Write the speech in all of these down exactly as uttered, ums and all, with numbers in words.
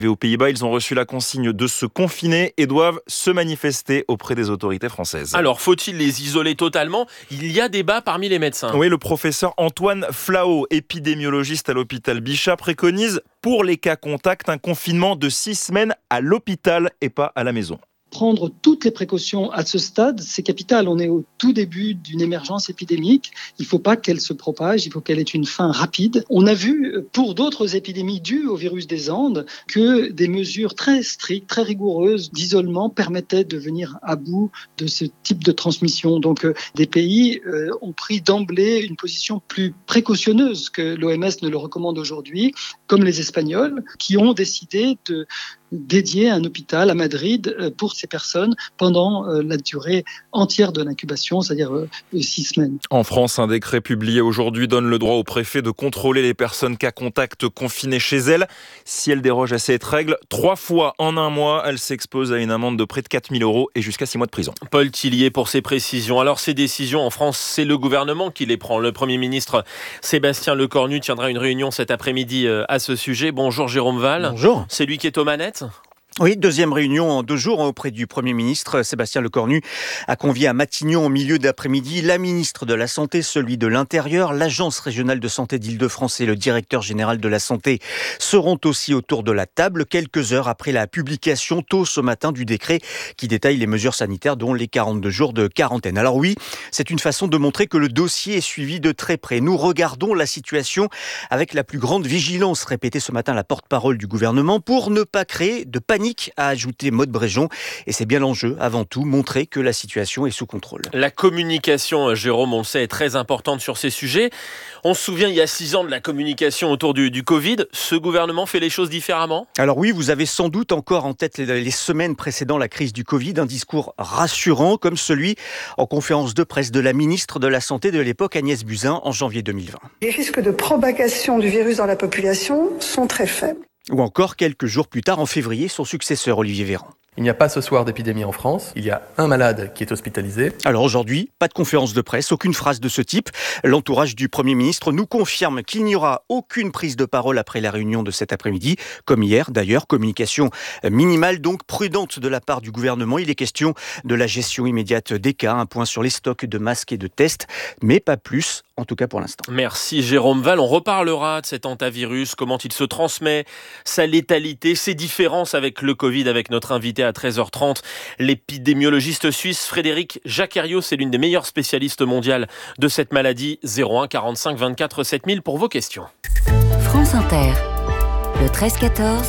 Aux Pays-Bas, ils ont reçu la consigne de se confiner et doivent se manifester auprès des autorités françaises. Alors, faut-il les isoler totalement ? Il y a débat parmi les médecins. Oui, le professeur Antoine Flao, épidémiologiste à l'hôpital Bichat, préconise pour les cas contacts un confinement de six semaines à l'hôpital et pas à la maison. Prendre toutes les précautions à ce stade, c'est capital. On est au tout début d'une émergence épidémique. Il ne faut pas qu'elle se propage, il faut qu'elle ait une fin rapide. On a vu pour d'autres épidémies dues au virus des Andes que des mesures très strictes, très rigoureuses d'isolement permettaient de venir à bout de ce type de transmission. Donc euh, des pays euh, ont pris d'emblée une position plus précautionneuse que l'O M S ne le recommande aujourd'hui, comme les Espagnols, qui ont décidé de dédié un hôpital à Madrid pour ces personnes pendant la durée entière de l'incubation, c'est-à-dire six semaines. En France, un décret publié aujourd'hui donne le droit au préfet de contrôler les personnes cas contact confinées chez elles. Si elles dérogent à cette règle, trois fois en un mois, elles s'exposent à une amende de près de quatre mille euros et jusqu'à six mois de prison. Paul Tillier pour ses précisions. Alors ces décisions en France, c'est le gouvernement qui les prend. Le Premier ministre Sébastien Lecornu tiendra une réunion cet après-midi à ce sujet. Bonjour Jérôme Valls. Bonjour. C'est lui qui est aux manettes ? Oui, deuxième réunion en deux jours auprès du Premier ministre. Sébastien Lecornu a convié à Matignon en milieu d'après-midi la ministre de la Santé, celui de l'Intérieur, l'Agence régionale de santé d'Île-de-France et le directeur général de la Santé seront aussi autour de la table quelques heures après la publication tôt ce matin du décret qui détaille les mesures sanitaires dont les quarante-deux jours de quarantaine. Alors oui, c'est une façon de montrer que le dossier est suivi de très près. Nous regardons la situation avec la plus grande vigilance, répétait ce matin la porte-parole du gouvernement, pour ne pas créer de panique, a ajouté Maud Bréjon. Et c'est bien l'enjeu, avant tout, montrer que la situation est sous contrôle. La communication, Jérôme, on le sait, est très importante sur ces sujets. On se souvient, il y a six ans, de la communication autour du, du Covid. Ce gouvernement fait les choses différemment ? Alors oui, vous avez sans doute encore en tête les, les semaines précédant la crise du Covid, un discours rassurant comme celui en conférence de presse de la ministre de la Santé de l'époque, Agnès Buzyn, en janvier deux mille vingt. Les risques de propagation du virus dans la population sont très faibles. Ou encore quelques jours plus tard, en février, son successeur Olivier Véran. Il n'y a pas ce soir d'épidémie en France, il y a un malade qui est hospitalisé. Alors aujourd'hui, pas de conférence de presse, aucune phrase de ce type. L'entourage du Premier ministre nous confirme qu'il n'y aura aucune prise de parole après la réunion de cet après-midi, comme hier d'ailleurs. Communication minimale, donc prudente de la part du gouvernement. Il est question de la gestion immédiate des cas, un point sur les stocks de masques et de tests, mais pas plus, en tout cas pour l'instant. Merci Jérôme Valls. On reparlera de cet hantavirus, comment il se transmet, sa létalité, ses différences avec le Covid, avec notre invité à treize heures trente. L'épidémiologiste suisse Frédéric Jacqueriot, c'est l'une des meilleures spécialistes mondiales de cette maladie. zéro un quarante-cinq vingt-quatre sept mille pour vos questions. France Inter, le treize quatorze,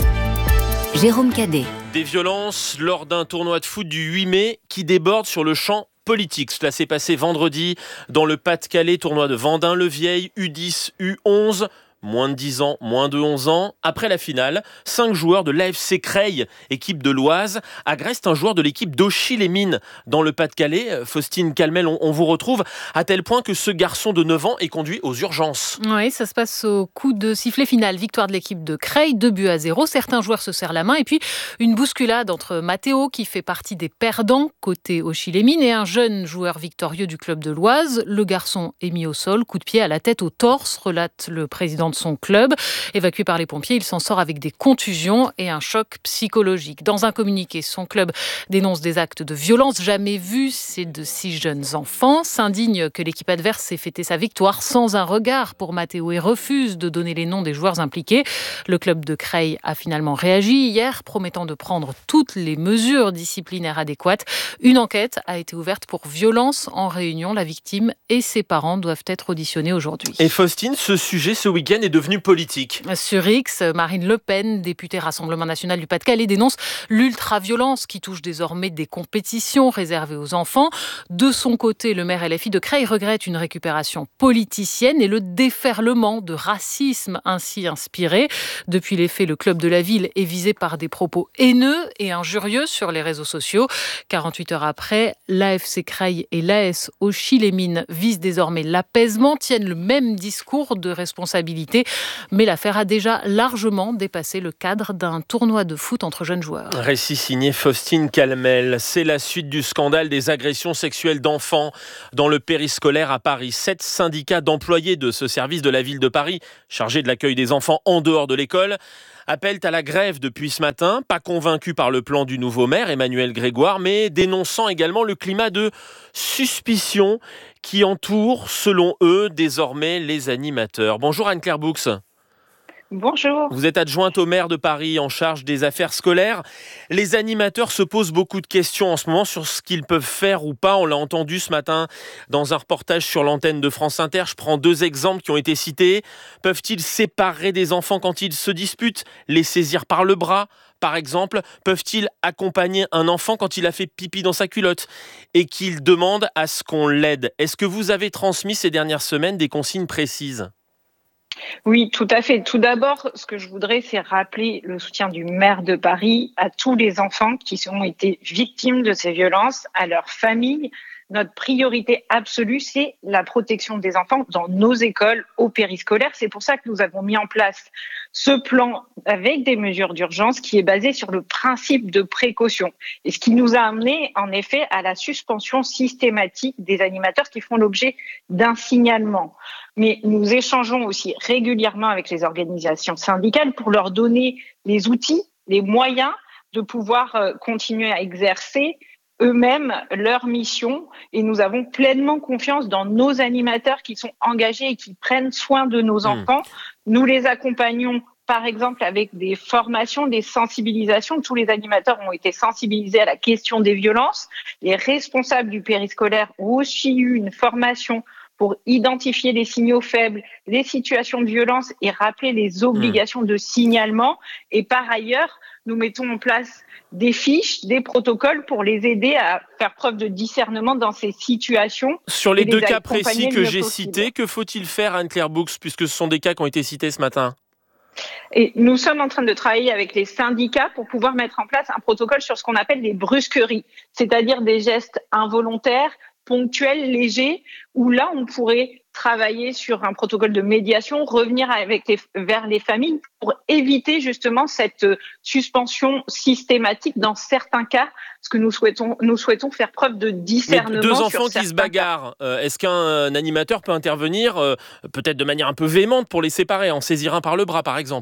Jérôme Cadet. Des violences lors d'un tournoi de foot du huit mai qui déborde sur le champ politique. Cela s'est passé vendredi dans le Pas-de-Calais, tournoi de Vendin-le-Vieil, U dix, U onze. Moins de dix ans, moins de onze ans. Après la finale, cinq joueurs de l'A F C Creil, équipe de l'Oise, agressent un joueur de l'équipe d'Auchy-les-Mines dans le Pas-de-Calais. Faustine Calmel, on, on vous retrouve à tel point que ce garçon de neuf ans est conduit aux urgences. Oui, ça se passe au coup de sifflet final. Victoire de l'équipe de Creil, deux buts à zéro. Certains joueurs se serrent la main et puis une bousculade entre Mathéo, qui fait partie des perdants côté Auchy-les-Mines, et un jeune joueur victorieux du club de l'Oise. Le garçon est mis au sol, coup de pied à la tête, au torse, relate le président de son club. Évacué par les pompiers, il s'en sort avec des contusions et un choc psychologique. Dans un communiqué, son club dénonce des actes de violence jamais vus, c'est de six jeunes enfants, s'indigne que l'équipe adverse ait fêté sa victoire sans un regard pour Mathéo et refuse de donner les noms des joueurs impliqués. Le club de Creil a finalement réagi hier, promettant de prendre toutes les mesures disciplinaires adéquates. Une enquête a été ouverte pour violence en réunion. La victime et ses parents doivent être auditionnés aujourd'hui. Et Faustine, ce sujet ce week-end est devenu politique. Sur X, Marine Le Pen, députée Rassemblement National du Pas-de-Calais, dénonce l'ultra-violence qui touche désormais des compétitions réservées aux enfants. De son côté, le maire L F I de Creil regrette une récupération politicienne et le déferlement de racisme ainsi inspiré. Depuis les faits, le club de la ville est visé par des propos haineux et injurieux sur les réseaux sociaux. quarante-huit heures après, l'A F C Creil et l'A S Auchy-les-Mines visent désormais l'apaisement, tiennent le même discours de responsabilité. Mais l'affaire a déjà largement dépassé le cadre d'un tournoi de foot entre jeunes joueurs. Récit signé Faustine Calmel. C'est la suite du scandale des agressions sexuelles d'enfants dans le périscolaire à Paris. Sept syndicats d'employés de ce service de la ville de Paris, chargés de l'accueil des enfants en dehors de l'école, appellent à la grève depuis ce matin, pas convaincus par le plan du nouveau maire Emmanuel Grégoire, mais dénonçant également le climat de suspicion qui entoure, selon eux, désormais les animateurs. Bonjour Anne-Claire Boux. Bonjour. Vous êtes adjointe au maire de Paris en charge des affaires scolaires. Les animateurs se posent beaucoup de questions en ce moment sur ce qu'ils peuvent faire ou pas. On l'a entendu ce matin dans un reportage sur l'antenne de France Inter. Je prends deux exemples qui ont été cités. Peuvent-ils séparer des enfants quand ils se disputent, les saisir par le bras ? Par exemple, peuvent-ils accompagner un enfant quand il a fait pipi dans sa culotte et qu'il demande à ce qu'on l'aide ? Est-ce que vous avez transmis ces dernières semaines des consignes précises ? Oui, tout à fait. Tout d'abord, ce que je voudrais, c'est rappeler le soutien du maire de Paris à tous les enfants qui ont été victimes de ces violences, à leurs familles. Notre priorité absolue, c'est la protection des enfants dans nos écoles, au périscolaire. C'est pour ça que nous avons mis en place ce plan avec des mesures d'urgence qui est basé sur le principe de précaution. Et ce qui nous a amené, en effet, à la suspension systématique des animateurs qui font l'objet d'un signalement. Mais nous échangeons aussi régulièrement avec les organisations syndicales pour leur donner les outils, les moyens de pouvoir continuer à exercer eux-mêmes leur mission, et nous avons pleinement confiance dans nos animateurs qui sont engagés et qui prennent soin de nos enfants. Mmh. Nous les accompagnons par exemple avec des formations, des sensibilisations. Tous les animateurs ont été sensibilisés à la question des violences. Les responsables du périscolaire ont aussi eu une formation pour identifier les signaux faibles, les situations de violence et rappeler les obligations mmh. de signalement. Et par ailleurs, nous mettons en place des fiches, des protocoles pour les aider à faire preuve de discernement dans ces situations. Sur les deux cas précis que j'ai cités, que faut-il faire, Anne-Claire Boux, puisque ce sont des cas qui ont été cités ce matin ? Et nous sommes en train de travailler avec les syndicats pour pouvoir mettre en place un protocole sur ce qu'on appelle les brusqueries, c'est-à-dire des gestes involontaires, ponctuels, légers, où là, on pourrait travailler sur un protocole de médiation, revenir avec les, vers les familles pour éviter justement cette suspension systématique dans certains cas, parce que nous souhaitons, nous souhaitons faire preuve de discernement. Mais deux enfants sur qui se bagarrent, euh, est-ce qu'un animateur peut intervenir euh, peut-être de manière un peu véhémente pour les séparer, en saisir un par le bras par exemple ?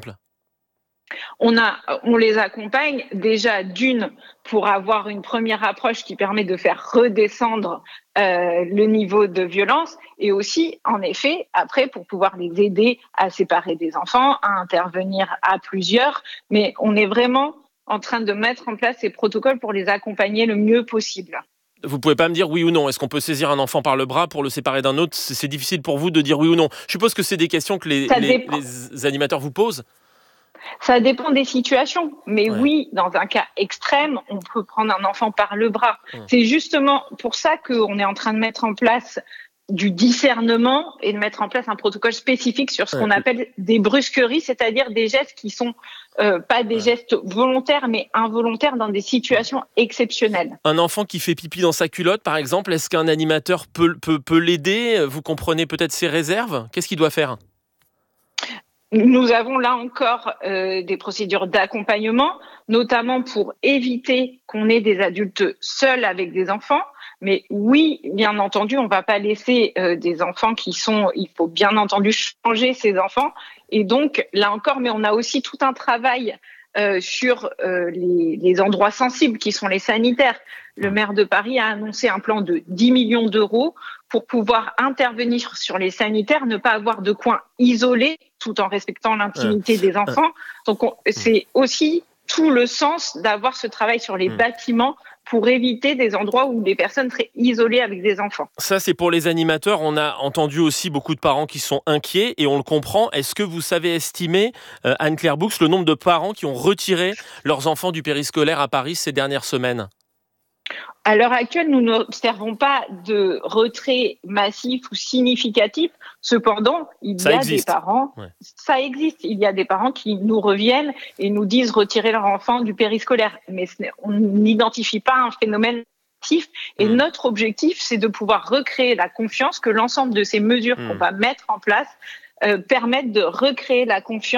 On, a, on les accompagne déjà d'une pour avoir une première approche qui permet de faire redescendre euh, le niveau de violence et aussi, en effet, après pour pouvoir les aider à séparer des enfants, à intervenir à plusieurs. Mais on est vraiment en train de mettre en place ces protocoles pour les accompagner le mieux possible. Vous pouvez pas me dire oui ou non. Est-ce qu'on peut saisir un enfant par le bras pour le séparer d'un autre ? C'est difficile pour vous de dire oui ou non. Je suppose que c'est des questions que les, les, les animateurs vous posent. Ça dépend des situations, mais ouais. oui, dans un cas extrême, on peut prendre un enfant par le bras. Ouais. C'est justement pour ça qu'on est en train de mettre en place du discernement et de mettre en place un protocole spécifique sur ce ouais. qu'on appelle des brusqueries, c'est-à-dire des gestes qui sont euh, pas des ouais. gestes volontaires, mais involontaires dans des situations exceptionnelles. Un enfant qui fait pipi dans sa culotte, par exemple, est-ce qu'un animateur peut, peut, peut l'aider ? Vous comprenez peut-être ses réserves ? Qu'est-ce qu'il doit faire ? Nous avons là encore euh, des procédures d'accompagnement, notamment pour éviter qu'on ait des adultes seuls avec des enfants. Mais oui, bien entendu, on ne va pas laisser euh, des enfants qui sont... Il faut bien entendu changer ces enfants. Et donc, là encore, mais on a aussi tout un travail euh, sur euh, les, les endroits sensibles qui sont les sanitaires. Le maire de Paris a annoncé un plan de dix millions d'euros pour pouvoir intervenir sur les sanitaires, ne pas avoir de coins isolés tout en respectant l'intimité des enfants. Donc, on, c'est aussi tout le sens d'avoir ce travail sur les bâtiments pour éviter des endroits où les personnes seraient isolées avec des enfants. Ça, c'est pour les animateurs. On a entendu aussi beaucoup de parents qui sont inquiets et on le comprend. Est-ce que vous savez estimer, euh, Anne-Claire Boux, le nombre de parents qui ont retiré leurs enfants du périscolaire à Paris ces dernières semaines ? À l'heure actuelle, nous n'observons pas de retrait massif ou significatif. Cependant, il ça y a existe. des parents, ouais. ça existe, il y a des parents qui nous reviennent et nous disent retirer leur enfant du périscolaire. Mais on n'identifie pas un phénomène massif. Et mmh. notre objectif, c'est de pouvoir recréer la confiance, que l'ensemble de ces mesures mmh. qu'on va mettre en place euh, permettent de recréer la confiance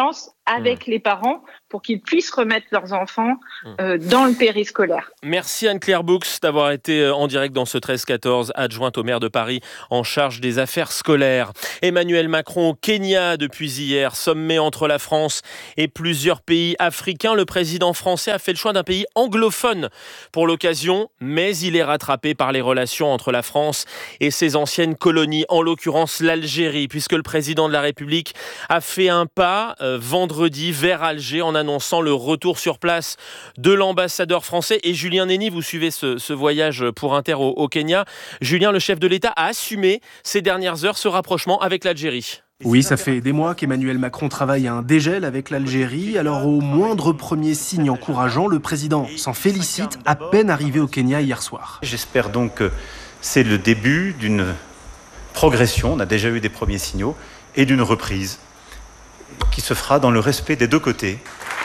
avec mmh. les parents pour qu'ils puissent remettre leurs enfants euh, dans le périscolaire. Merci Anne-Claire Boux d'avoir été en direct dans ce treize quatorze, adjointe au maire de Paris en charge des affaires scolaires. Emmanuel Macron au Kenya depuis hier, sommet entre la France et plusieurs pays africains. Le président français a fait le choix d'un pays anglophone pour l'occasion, mais il est rattrapé par les relations entre la France et ses anciennes colonies, en l'occurrence l'Algérie, puisque le président de la République a fait un pas euh, vendredi vendredi vers Alger en annonçant le retour sur place de l'ambassadeur français. Et Julien Néni, vous suivez ce, ce voyage pour Inter au, au Kenya. Julien, le chef de l'État, a assumé ces dernières heures ce rapprochement avec l'Algérie. Oui, ça fait des mois qu'Emmanuel Macron travaille à un dégel avec l'Algérie. Alors au moindre premier signe encourageant, le président s'en félicite, à peine arrivé au Kenya hier soir. J'espère donc que c'est le début d'une progression, on a déjà eu des premiers signaux, et d'une reprise qui se fera dans le respect des deux côtés.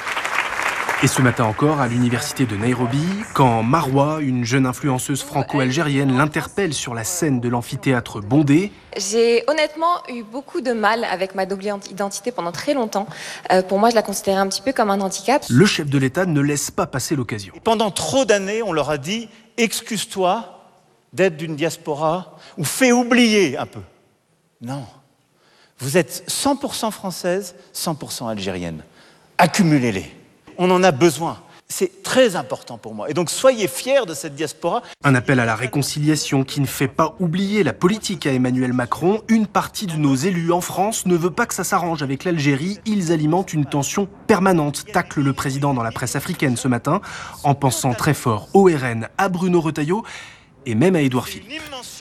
Et ce matin encore, à l'université de Nairobi, quand Marwa, une jeune influenceuse franco-algérienne, l'interpelle sur la scène de l'amphithéâtre bondé. J'ai honnêtement eu beaucoup de mal avec ma double identité pendant très longtemps. Euh, pour moi, je la considérais un petit peu comme un handicap. Le chef de l'État ne laisse pas passer l'occasion. Pendant trop d'années, on leur a dit « excuse-toi d'être d'une diaspora ou fais oublier un peu ». Non. Vous êtes cent pour cent française, cent pour cent algérienne. Accumulez-les. On en a besoin. C'est très important pour moi. Et donc, soyez fiers de cette diaspora. Un appel à la réconciliation qui ne fait pas oublier la politique à Emmanuel Macron. Une partie de nos élus en France ne veut pas que ça s'arrange avec l'Algérie. Ils alimentent une tension permanente, tacle le président dans la presse africaine ce matin, en pensant très fort au R N, à Bruno Retailleau et même à Édouard Philippe.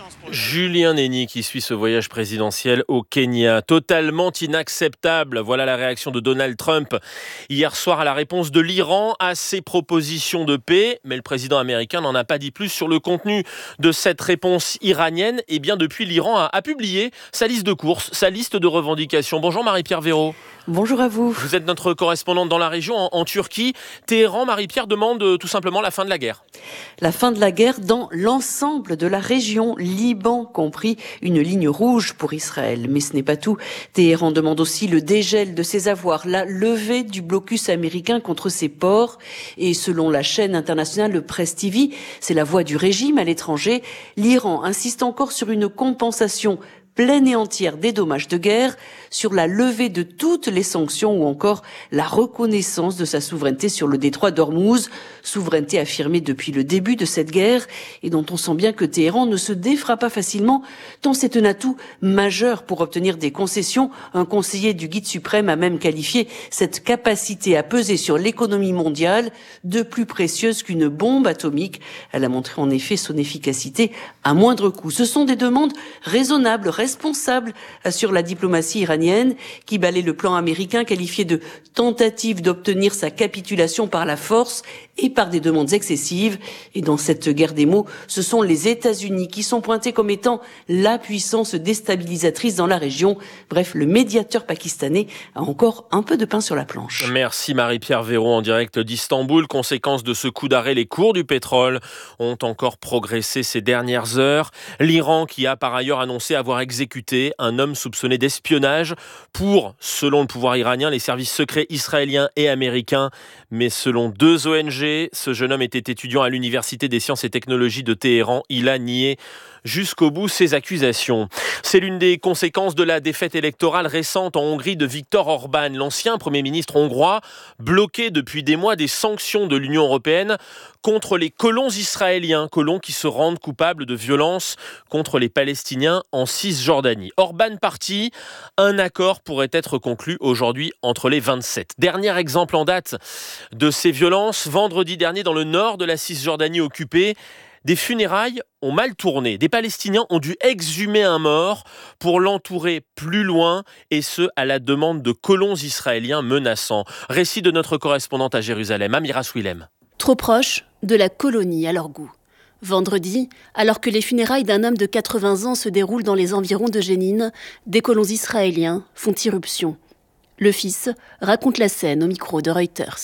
Julien Néni qui suit ce voyage présidentiel au Kenya. Totalement inacceptable. Voilà la réaction de Donald Trump hier soir à la réponse de l'Iran à ses propositions de paix. Mais le président américain n'en a pas dit plus sur le contenu de cette réponse iranienne. Et bien depuis, l'Iran a, a publié sa liste de courses, sa liste de revendications. Bonjour Marie-Pierre Véraud. Bonjour à vous. Vous êtes notre correspondante dans la région, en, en Turquie. Téhéran, Marie-Pierre, demande euh, tout simplement la fin de la guerre. La fin de la guerre dans l'ensemble de la région, Liban compris, une ligne rouge pour Israël. Mais ce n'est pas tout. Téhéran demande aussi le dégel de ses avoirs, la levée du blocus américain contre ses ports. Et selon la chaîne internationale le Press T V, c'est la voix du régime à l'étranger. L'Iran insiste encore sur une compensation pleine et entière des dommages de guerre, sur la levée de toutes les sanctions ou encore la reconnaissance de sa souveraineté sur le détroit d'Ormuz, souveraineté affirmée depuis le début de cette guerre et dont on sent bien que Téhéran ne se défera pas facilement tant c'est un atout majeur pour obtenir des concessions. Un conseiller du guide suprême a même qualifié cette capacité à peser sur l'économie mondiale de plus précieuse qu'une bombe atomique. Elle a montré en effet son efficacité à moindre coût. Ce sont des demandes raisonnables, responsable, assure la diplomatie iranienne, qui balaie le plan américain qualifié de tentative d'obtenir sa capitulation par la force et par des demandes excessives. Et dans cette guerre des mots, ce sont les États-Unis qui sont pointés comme étant la puissance déstabilisatrice dans la région. Bref, le médiateur pakistanais a encore un peu de pain sur la planche. Merci Marie-Pierre Véraud en direct d'Istanbul. Conséquence de ce coup d'arrêt, les cours du pétrole ont encore progressé ces dernières heures. L'Iran qui a par ailleurs annoncé avoir exécuté un homme soupçonné d'espionnage pour, selon le pouvoir iranien, les services secrets israéliens et américains. Mais selon deux O N G, ce jeune homme était étudiant à l'Université des sciences et technologies de Téhéran. Il a nié jusqu'au bout ces accusations. C'est l'une des conséquences de la défaite électorale récente en Hongrie de Viktor Orban, l'ancien Premier ministre hongrois, bloqué depuis des mois des sanctions de l'Union européenne contre les colons israéliens, colons qui se rendent coupables de violences contre les Palestiniens en Cisjordanie. Orban parti, un accord pourrait être conclu aujourd'hui entre les vingt-sept. Dernier exemple en date de ces violences, vendredi dernier dans le nord de la Cisjordanie occupée, des funérailles ont mal tourné. Des Palestiniens ont dû exhumer un mort pour l'entourer plus loin, et ce, à la demande de colons israéliens menaçants. Récit de notre correspondante à Jérusalem, Amira Swilem. Trop proche de la colonie à leur goût. Vendredi, alors que les funérailles d'un homme de quatre-vingts ans se déroulent dans les environs de Jénine, des colons israéliens font irruption. Le fils raconte la scène au micro de Reuters.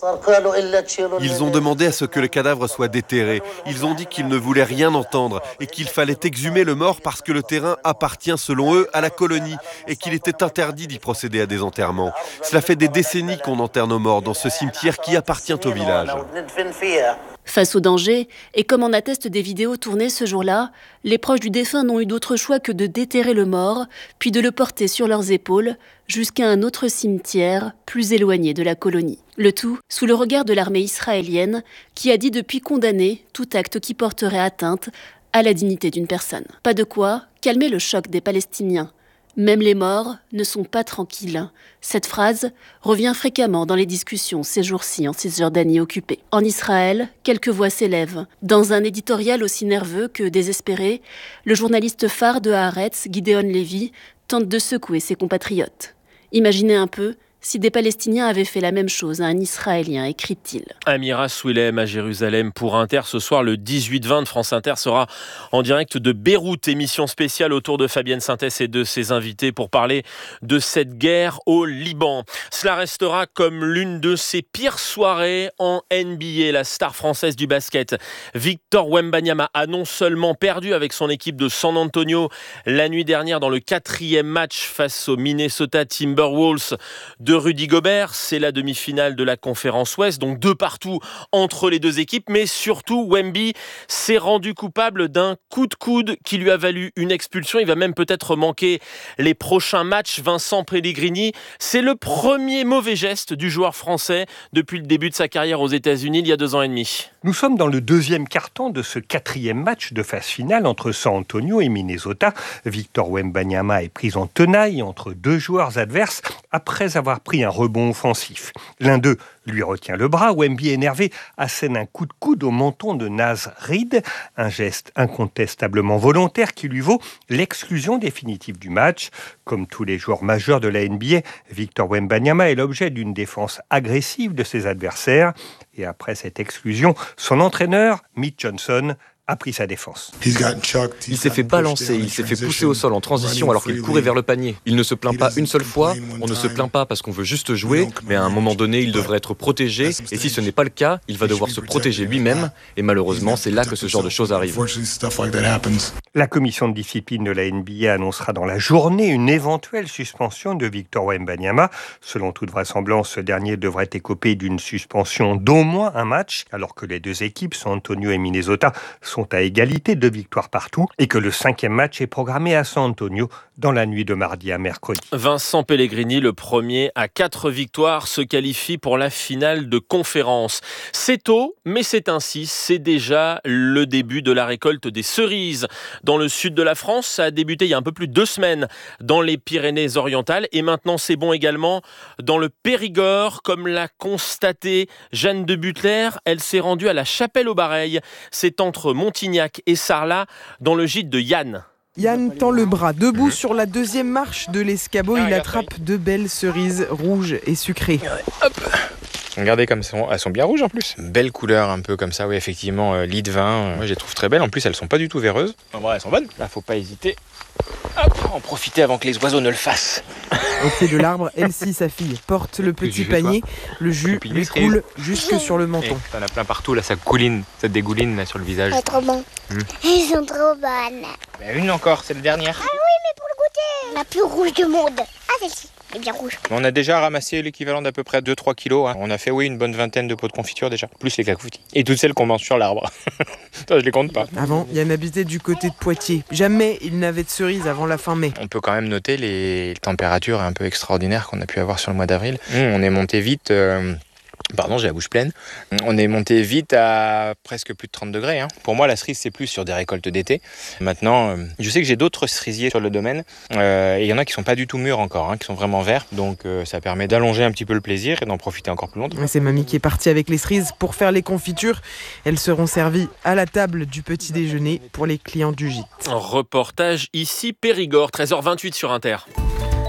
Ils ont demandé à ce que le cadavre soit déterré. Ils ont dit qu'ils ne voulaient rien entendre et qu'il fallait exhumer le mort parce que le terrain appartient, selon eux, à la colonie et qu'il était interdit d'y procéder à des enterrements. Cela fait des décennies qu'on enterre nos morts dans ce cimetière qui appartient au village. Face au danger, et comme en attestent des vidéos tournées ce jour-là, les proches du défunt n'ont eu d'autre choix que de déterrer le mort, puis de le porter sur leurs épaules jusqu'à un autre cimetière plus éloigné de la colonie. Le tout sous le regard de l'armée israélienne qui a dit depuis condamner tout acte qui porterait atteinte à la dignité d'une personne. Pas de quoi calmer le choc des Palestiniens. Même les morts ne sont pas tranquilles. Cette phrase revient fréquemment dans les discussions ces jours-ci en Cisjordanie occupée. En Israël, quelques voix s'élèvent. Dans un éditorial aussi nerveux que désespéré, le journaliste phare de Haaretz, Gideon Levy, tente de secouer ses compatriotes. Imaginez un peu si des Palestiniens avaient fait la même chose à un Israélien, écrit-il. Amira Swilem à Jérusalem pour Inter. Ce soir, le dix-huit vingt de France Inter sera en direct de Beyrouth. Émission spéciale autour de Fabienne Sintès et de ses invités pour parler de cette guerre au Liban. Cela restera comme l'une de ses pires soirées en N B A. La star française du basket, Victor Wembanyama, a non seulement perdu avec son équipe de San Antonio la nuit dernière dans le quatrième match face aux Minnesota Timberwolves de Rudy Gobert, c'est la demi-finale de la conférence Ouest, donc deux partout entre les deux équipes, mais surtout Wemby s'est rendu coupable d'un coup de coude qui lui a valu une expulsion. Il va même peut-être manquer les prochains matchs. Vincent Pellegrini, c'est le premier mauvais geste du joueur français depuis le début de sa carrière aux États-Unis il y a deux ans et demi. Nous sommes dans le deuxième quart-temps de ce quatrième match de phase finale entre San Antonio et Minnesota. Victor Wembanyama est pris en tenaille entre deux joueurs adverses après avoir pris un rebond offensif. L'un d'eux lui retient le bras. Wemby, énervé, assène un coup de coude au menton de Naz Reid, un geste incontestablement volontaire qui lui vaut l'exclusion définitive du match. Comme tous les joueurs majeurs de la N B A, Victor Wembanyama est l'objet d'une défense agressive de ses adversaires. Et après cette exclusion, son entraîneur, Mitch Johnson, a pris sa défense. Il s'est fait balancer, il s'est fait pousser au sol en transition alors qu'il courait vers le panier. Il ne se plaint pas une seule fois, on ne se plaint pas parce qu'on veut juste jouer, mais à un moment donné, il devrait être protégé, et si ce n'est pas le cas, il va devoir se protéger lui-même, et malheureusement, c'est là que ce genre de choses arrive. La commission de discipline de la N B A annoncera dans la journée une éventuelle suspension de Victor Wembanyama. Selon toute vraisemblance, ce dernier devrait écoper d'une suspension d'au moins un match, alors que les deux équipes, San Antonio et Minnesota, sont à égalité de victoires partout et que le cinquième match est programmé à San Antonio dans la nuit de mardi à mercredi. Vincent Pellegrini, le premier à quatre victoires, se qualifie pour la finale de conférence. C'est tôt, mais c'est ainsi. C'est déjà le début de la récolte des cerises. Dans le sud de la France, ça a débuté il y a un peu plus de deux semaines dans les Pyrénées-Orientales et maintenant c'est bon également dans le Périgord, comme l'a constaté Jeanne de Butler. Elle s'est rendue à la Chapelle-au-Bareil. C'est entre Montignac et Sarlat, dans le gîte de Yann. Yann tend le bras. Debout sur la deuxième marche de l'escabeau, il attrape de belles cerises rouges et sucrées. Hop. Regardez comme elles sont, elles sont bien rouges en plus. Belle couleur un peu comme ça, oui effectivement, euh, lit de vin. Moi je les trouve très belles, en plus elles sont pas du tout véreuses. En vrai elles sont bonnes. Là faut pas hésiter. Hop, en profiter avant que les oiseaux ne le fassent. Au pied de l'arbre, Elsie, sa fille, porte le petit panier. Le jus lui coule jusque sur le menton. T'en as plein partout, là ça couline, ça dégouline là sur le visage. C'est trop bon. Mmh. Ils sont trop bonnes. Bah, une encore, c'est la dernière. Ah oui, mais pour le goûter. La plus rouge du monde. Ah celle-ci, elle est bien rouge. On a déjà ramassé l'équivalent d'à peu près deux à trois kilos. Hein. On a fait oui une bonne vingtaine de pots de confiture déjà, plus les cacoutis. Et toutes celles qu'on mange sur l'arbre. Ça je les compte pas. Avant, Yann habitait du côté de Poitiers. Jamais il n'avait de cerises avant la fin mai. On peut quand même noter les températures un peu extraordinaires qu'on a pu avoir sur le mois d'avril. Mmh, on est monté vite... Euh... Pardon, j'ai la bouche pleine. On est monté vite à presque plus de trente degrés. Hein. Pour moi, la cerise, c'est plus sur des récoltes d'été. Maintenant, euh, je sais que j'ai d'autres cerisiers sur le domaine. Euh, et il y en a qui sont pas du tout mûrs encore, hein, qui sont vraiment verts. Donc, euh, ça permet d'allonger un petit peu le plaisir et d'en profiter encore plus longtemps. C'est mamie qui est partie avec les cerises pour faire les confitures. Elles seront servies à la table du petit déjeuner pour les clients du gîte. Un reportage ici, Périgord, treize heures vingt-huit sur Inter.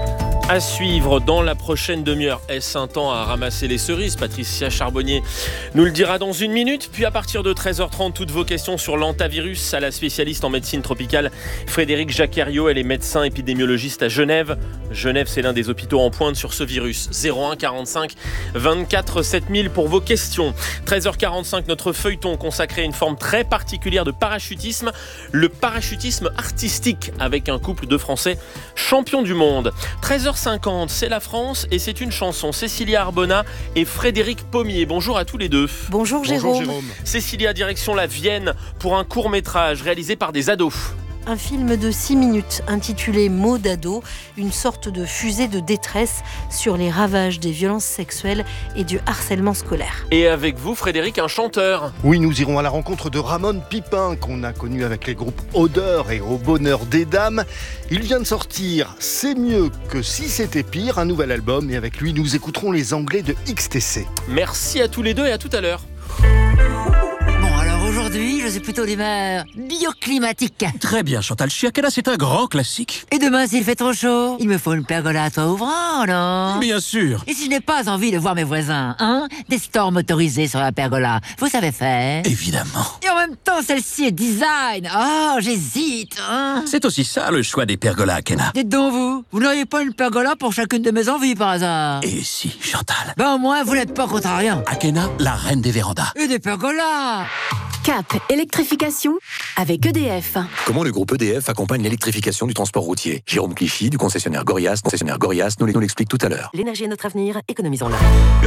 À suivre dans la prochaine demi-heure. Est-ce un temps à ramasser les cerises? Patricia Charbonnier nous le dira dans une minute. Puis à partir de treize heures trente, toutes vos questions sur l'hantavirus à la spécialiste en médecine tropicale Frédérique Jacqueriot. Elle est médecin épidémiologiste à Genève. Genève, c'est l'un des hôpitaux en pointe sur ce virus. zéro un quarante-cinq vingt-quatre sept mille pour vos questions. treize heures quarante-cinq, notre feuilleton consacré à une forme très particulière de parachutisme, le parachutisme artistique, avec un couple de Français champions du monde. treize heures cinquante, c'est la France et c'est une chanson. Cécilia Arbona et Frédéric Pommier. Bonjour à tous les deux. Bonjour Jérôme. Bonjour, Jérôme. Cécilia, direction la Vienne pour un court-métrage réalisé par des ados. Un film de six minutes intitulé Mots d'ado, une sorte de fusée de détresse sur les ravages des violences sexuelles et du harcèlement scolaire. Et avec vous, Frédéric, un chanteur. Oui, nous irons à la rencontre de Ramon Pipin, qu'on a connu avec les groupes Odeur et Au Bonheur des Dames. Il vient de sortir C'est mieux que si c'était pire, un nouvel album, et avec lui, nous écouterons les Anglais de X T C. Merci à tous les deux et à tout à l'heure. Aujourd'hui, je suis plutôt d'humeur bioclimatique. Très bien, Chantal Chiakala, c'est un grand classique. Et demain, s'il fait trop chaud, il me faut une pergola à toit ouvrant, non? Bien sûr. Et si je n'ai pas envie de voir mes voisins, hein? Des stores motorisés sur la pergola, vous savez faire? Évidemment. Et en même temps, celle-ci est design. Oh, j'hésite, hein? C'est aussi ça, le choix des pergolas, Akena. Dites donc, vous, vous n'auriez pas une pergola pour chacune de mes envies, par hasard? Et si, Chantal? Ben, au moins, vous n'êtes pas contrariant. Akena, la reine des vérandas. Et des pergolas. Cap électrification avec E D F. Comment le groupe E D F accompagne l'électrification du transport routier? Jérôme Clichy, du concessionnaire Gorias, concessionnaire Gorias, nous l'explique tout à l'heure. L'énergie est notre avenir, économisons-la.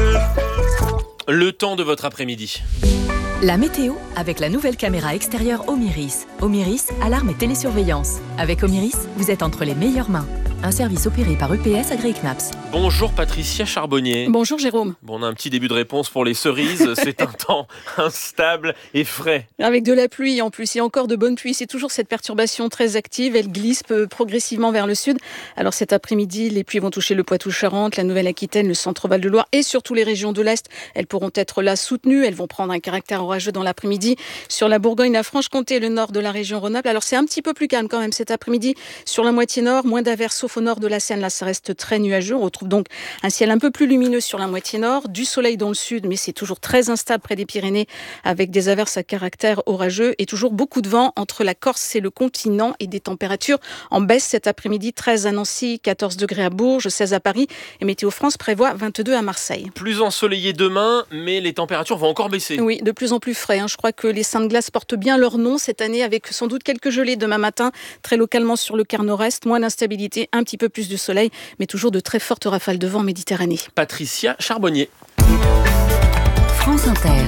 Le temps de votre après-midi. La météo avec la nouvelle caméra extérieure Omiris. Omiris, alarme et télésurveillance. Avec Omiris, vous êtes entre les meilleures mains. Un service opéré par E P S Agri Knaps. Bonjour Patricia Charbonnier. Bonjour Jérôme. Bon, on a un petit début de réponse pour les cerises. C'est un temps instable et frais. Avec de la pluie en plus et encore de bonne pluie. C'est toujours cette perturbation très active. Elle glisse progressivement vers le sud. Alors cet après-midi, les pluies vont toucher le Poitou-Charentes, la Nouvelle-Aquitaine, le centre-Val de Loire et surtout les régions de l'Est. Elles pourront être là soutenues. Elles vont prendre un caractère orageux dans l'après-midi sur la Bourgogne, la Franche-Comté et le nord de la région Rhône-Alpes. Alors c'est un petit peu plus calme quand même cet après-midi sur la moitié nord. Moins d'averses sauf au nord de la Seine. Là, ça reste très nuageux. On retrouve donc un ciel un peu plus lumineux sur la moitié nord, du soleil dans le sud, mais c'est toujours très instable près des Pyrénées avec des averses à caractère orageux et toujours beaucoup de vent entre la Corse et le continent et des températures en baisse cet après-midi. treize à Nancy, quatorze degrés à Bourges, seize à Paris et Météo France prévoit vingt-deux à Marseille. Plus ensoleillé demain, mais les températures vont encore baisser. Oui, de plus en plus frais. Hein. Je crois que les seins de glace portent bien leur nom cette année avec sans doute quelques gelées demain matin, très localement sur le quart nord-est, moins d'instabilité, un petit peu plus de soleil, mais toujours de très fortes rafales de vent en Méditerranée. Patricia Charbonnier. France Inter.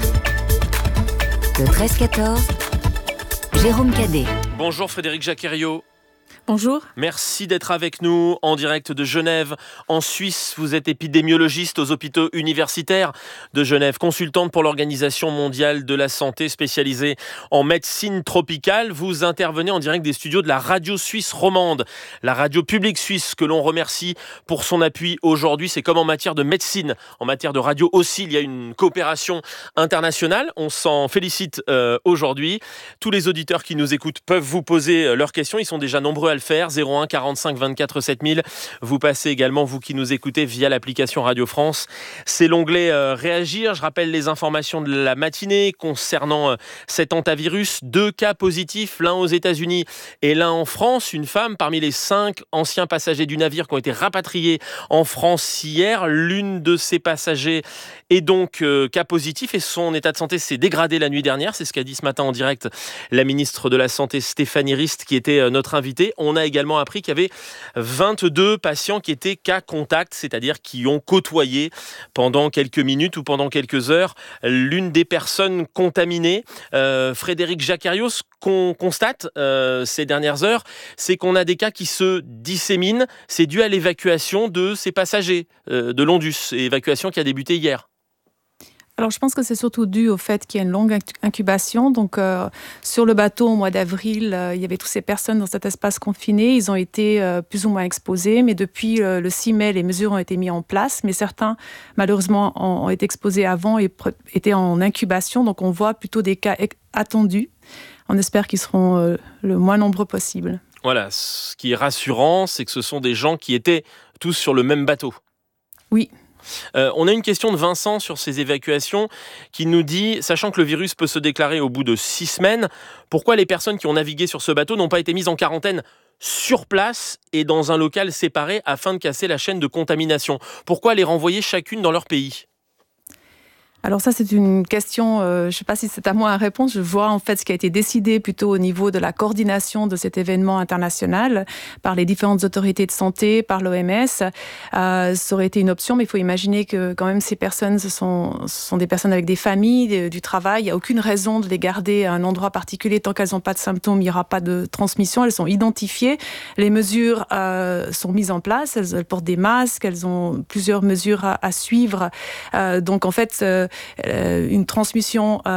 Le treize quatorze, Jérôme Cadet. Bonjour Frédéric Jacqueriot. Bonjour. Merci d'être avec nous en direct de Genève, en Suisse. Vous êtes épidémiologiste aux hôpitaux universitaires de Genève, consultante pour l'Organisation mondiale de la santé spécialisée en médecine tropicale. Vous intervenez en direct des studios de la radio suisse romande, la radio publique suisse que l'on remercie pour son appui aujourd'hui. C'est comme en matière de médecine, en matière de radio aussi, il y a une coopération internationale. On s'en félicite euh, aujourd'hui. Tous les auditeurs qui nous écoutent peuvent vous poser leurs questions. Ils sont déjà nombreux à le faire, zéro un quarante-cinq vingt-quatre sept mille. Vous passez également, vous qui nous écoutez via l'application Radio France. C'est l'onglet euh, Réagir. Je rappelle les informations de la matinée concernant euh, cet hantavirus. Deux cas positifs, l'un aux États-Unis et l'un en France. Une femme parmi les cinq anciens passagers du navire qui ont été rapatriés en France hier. L'une de ces passagers est donc euh, cas positif et son état de santé s'est dégradé la nuit dernière. C'est ce qu'a dit ce matin en direct la ministre de la Santé Stéphanie Rist qui était euh, notre invitée. On a également appris qu'il y avait vingt-deux patients qui étaient cas contact, c'est-à-dire qui ont côtoyé pendant quelques minutes ou pendant quelques heures l'une des personnes contaminées. Euh, Frédéric Jacqueriot, ce qu'on constate euh, ces dernières heures, c'est qu'on a des cas qui se disséminent. C'est dû à l'évacuation de ces passagers euh, de Londus, évacuation qui a débuté hier. Alors, je pense que c'est surtout dû au fait qu'il y a une longue incubation. Donc, euh, sur le bateau, au mois d'avril, euh, il y avait toutes ces personnes dans cet espace confiné. Ils ont été euh, plus ou moins exposés. Mais depuis euh, le six mai, les mesures ont été mises en place. Mais certains, malheureusement, ont, ont été exposés avant et pr- étaient en incubation. Donc, on voit plutôt des cas attendus. On espère qu'ils seront euh, le moins nombreux possible. Voilà, ce qui est rassurant, c'est que ce sont des gens qui étaient tous sur le même bateau. Oui. Euh, on a une question de Vincent sur ces évacuations qui nous dit, sachant que le virus peut se déclarer au bout de six semaines, pourquoi les personnes qui ont navigué sur ce bateau n'ont pas été mises en quarantaine sur place et dans un local séparé afin de casser la chaîne de contamination? Pourquoi les renvoyer chacune dans leur pays? Alors ça, c'est une question, euh, je ne sais pas si c'est à moi à répondre. Je vois en fait ce qui a été décidé plutôt au niveau de la coordination de cet événement international par les différentes autorités de santé, par l'O M S. Euh, ça aurait été une option, mais il faut imaginer que quand même ces personnes, ce sont, ce sont des personnes avec des familles, de, du travail. Il n'y a aucune raison de les garder à un endroit particulier. Tant qu'elles n'ont pas de symptômes, il n'y aura pas de transmission. Elles sont identifiées. Les mesures euh, sont mises en place. Elles, elles portent des masques. Elles ont plusieurs mesures à, à suivre. Euh, donc en fait... Euh, une transmission euh,